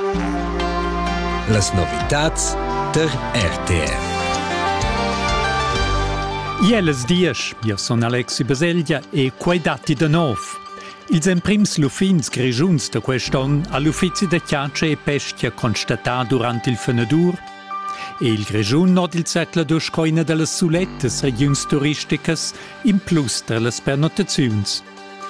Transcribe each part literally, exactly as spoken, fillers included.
Las novitats der R T R. Ieles dies, io son Alexi Baseglia e quei dati de nov. Ils emprims lufins grigiuns de queston all'uffizi de chiace e pescia constatà durant il fenadur e il grigiun nod il cercle d'uscoina de las sulettes regions turisticas in plus de las pernotaziuns.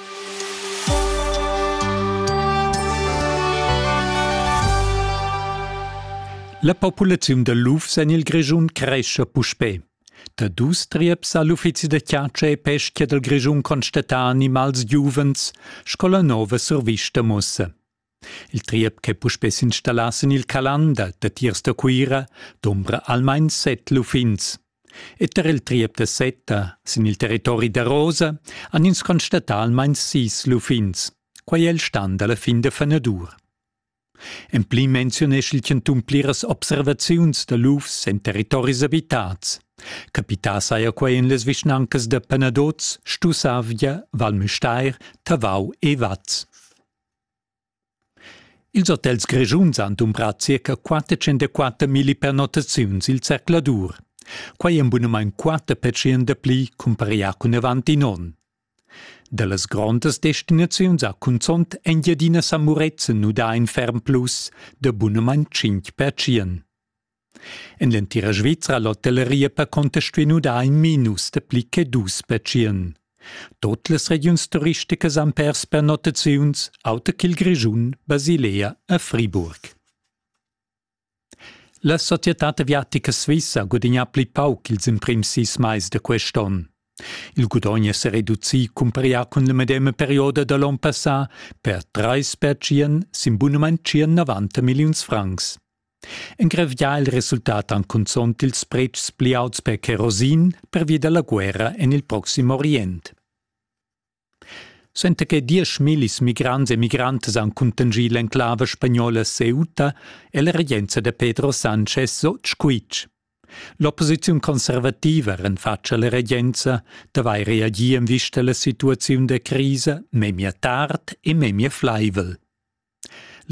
La popolazione de l'Ufs en il grigiun cresce puspè. Da dus trieps all'uffizi de chiace e pescia del grigiun constatà animals giuvens, scola nova survista mussa. Il triep che puspè s'installasse in il calanda de tiers de cuira, d'ombra almain set lufins. E ter il triep de setta, sin il territori de Rosa, han ins constatà almain sis lufins, quai el stand alla fin de fenadur. En pli mencionesce il centum pliras observaziuns de l'Ufs en territoris abitats. Capità saia quei en les vischnancas de Penadoz, Stussavia, Valmüstair, Tavau e Vaz. Ils hotels grigiuns han umbrat circa quattrocentoquattro mila pernotaziuns il cercladur, quei en bunamein quattro per cent de pli comparia cun avanti non. De las grandes destinaziuns a Cunzont en Giadina Samurezza nu da in ferm plus de bunamein cinque per cent. En l'entira Svizra l'hotelleria per contestuir nu da in minus de pli che due per cent. Tot les regions turisticas han pers pernotaziuns, auta ch'il Grigiun, Basilea e Friburg. La Societat Aviatica Svissa ha guadagnà pli pauc ils imprims sis mais de quest'on. Il guadagno si riduzi comparia con la medema perioda de l'an passà per tre per cent sin bunamein novanta milions francs. En grevia il risultat han consont ils precs pli auts per kerosin per via della guerra en il Proximo Orient. Sente che dieci milis migrants e migrantes han contangì l'enclave spagnola Ceuta e la regenza de Pedro Sánchez sot squitsch. L'opposizione conservativa rinfaccia la regenza davai reagì in vista la situazione de crisi memia tard e memia flaivel.